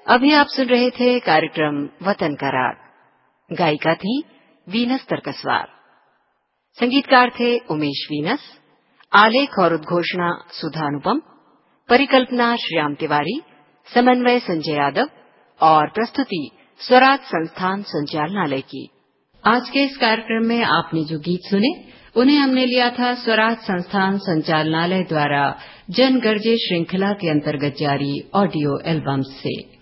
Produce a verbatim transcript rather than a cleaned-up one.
अभी आप सुन रहे थे कार्यक्रम वतन का राग। गायिका थी वीनस तरकसवार। संगीतकार थे उमेश वीनस। आलेख और उद्घोषणा सुधा अनुपम। परिकल्पना श्याम तिवारी। समन्वय संजय यादव और प्रस्तुति स्वराज संस्थान संचालनालय की। आज के इस कार्यक्रम में आपने जो गीत सुने उन्हें हमने लिया था स्वराज संस्थान संचालनालय द्वारा जन गर्जे श्रृंखला के अंतर्गत जारी ऑडियो एल्बम से।